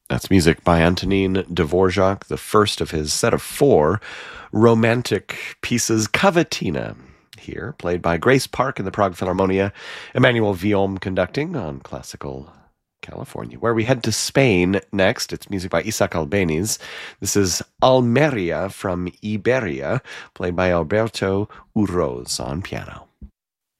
That's music by Antonin Dvorak, the first of his set of four romantic pieces, Cavatina, here, played by Grace Park in the Prague Philharmonia, Emmanuel Viom conducting on Classical California, where we head to Spain next. It's music by Isaac Albeniz. This is Almeria from Iberia, played by Alberto Urroz on piano.